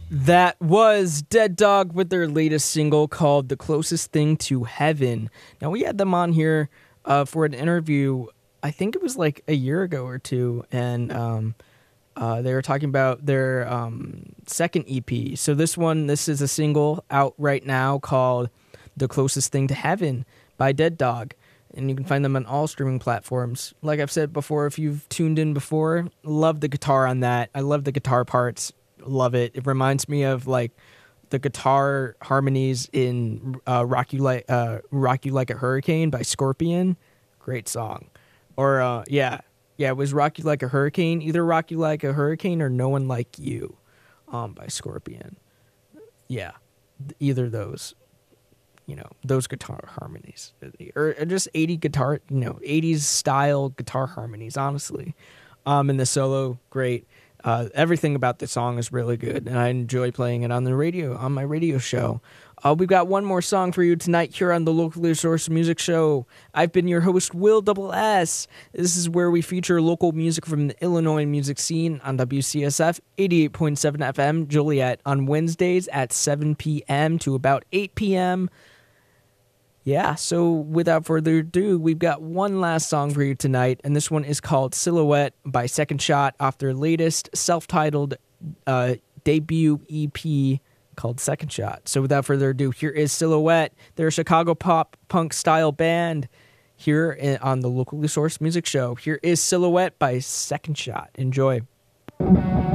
That was Dead Dog with their latest single called The Closest Thing to Heaven. Now, we had them on here for an interview, I think it was like a year ago or two, and they were talking about their second EP. So this is a single out right now called The Closest Thing to Heaven by Dead Dog. And you can find them on all streaming platforms. Like I've said before, if you've tuned in before, love the guitar on that. I love the guitar parts. Love it. It reminds me of like the guitar harmonies in Rock You Like a Hurricane by Scorpion. Great song. Or it was Rock You Like a Hurricane. Either Rock You Like a Hurricane or No One Like You by Scorpion. Yeah, either of those. Those guitar harmonies. Or just 80s style guitar harmonies, honestly. And the solo, great. Everything about the song is really good, and I enjoy playing it on my radio show. We've got one more song for you tonight here on the Locally Sourced Music Show. I've been your host, Will Double S. This is where we feature local music from the Illinois music scene on WCSF 88.7 FM Joliet on Wednesdays at 7 p.m. to about 8 p.m. Yeah, so without further ado, we've got one last song for you tonight, and this one is called Silhouette by Second Shot off their latest self-titled debut EP called Second Shot. So without further ado, here is Silhouette. They're a Chicago pop-punk style band here on the Locally Sourced Music Show. Here is Silhouette by Second Shot. Enjoy.